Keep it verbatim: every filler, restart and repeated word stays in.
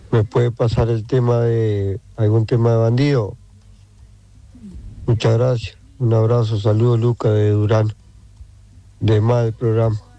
¿Me puede pasar el tema de algún tema de bandido? Muchas gracias. Un abrazo, saludos Luca de Durán, de más del programa.